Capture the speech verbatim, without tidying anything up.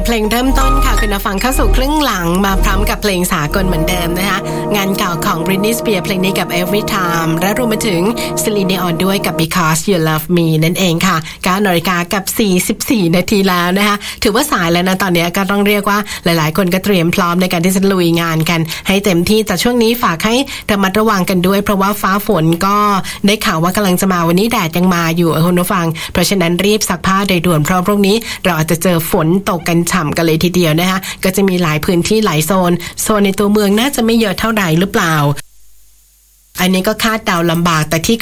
เพลงเริ่มต้นค่ะคุณผู้ฟังเข้าสู่ครึ่งหลังมาพร้อมกับเพลงสากลเหมือนเดิมนะคะงานเก่าของ Britney Spears เพลงนี้กับ Every Time และรวมไปถึง Celine Dion ด้วยกับ Because You Love Me นั่นเองค่ะเก้านาฬิกากับสี่สิบสี่นาทีแล้วนะคะถือว่าสายแล้วนะตอนนี้ก็ต้องเรียกว่าหลายๆคนก็เตรียมพร้อมในการที่จะลุยงานกันให้เต็มที่แต่ช่วงนี้ฝากให้ระมัดระวังกันด้วยเพราะว่าฟ้าฝนก็ได้ข่าวว่ากำลังจะมาวันนี้แดดยังมาอยู่คุณผู้ฟังเพราะฉะนั้นรีบซักผ้าโดยด่วนเพราะพรุ่งนี้เราอาจจะเจอฝนตกกันฉ่ำกันเลยทีเดียวนะคะก็จะมีหลายพื้นที่หลายโซนโซนในตัวเมืองน่าจะไม่เยอะเท่าไหร่หรือเปล่าอันนี้ก็คาดเดาลำบากแต่ที่